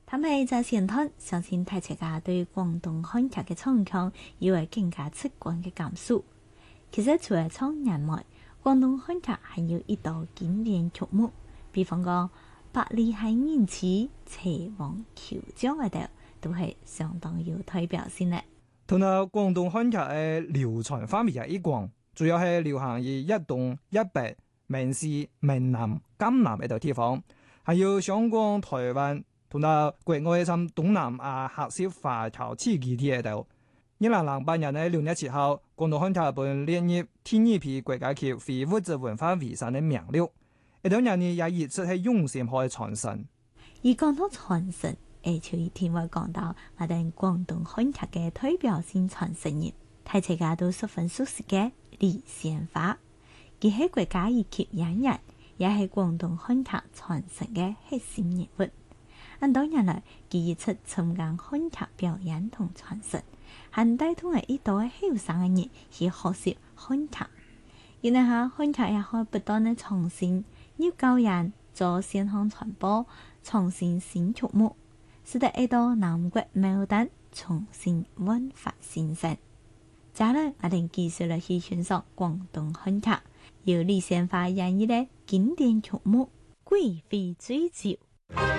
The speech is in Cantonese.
他們在前端相信大家對廣東漢劇嘅唱腔有會更加直觀嘅感受。其實除了唱人外，廣東漢劇還有一道經典曲目，比方講《百里香人痴》《齊王求將》嗰度，都係相當有代表性嘅。 同埋廣東漢劇嘅流傳範圍一廣，主要係流行於一東一北、閩西、閩南、江南呢度地方，還有香港、台灣同埋國外甚東南亞客家華僑地區啲喺度。2008年嘅6月7號，廣東漢劇本列入第二批國家級非物質文化遺產嘅名錄。呢兩年也一直係用心去傳承。 而講到傳承，就一定會講到我哋廣東漢劇嘅代表性傳承人，大家都十分熟悉嘅李仙花。佢係國家一級演員，也係廣東漢劇傳承嘅核心人物。咁多年來，佢一直參加漢劇表演同傳承，還帶動係一代後生嘅人去學習漢劇。然後下漢劇也可以不斷嘅創新，要教人做線上傳播，創新新曲目，使得一道南國牡丹重新煥發新生。接下來我哋繼續嚟去欣賞廣東漢劇，由李仙花演繹嘅經典曲目《貴妃醉酒》。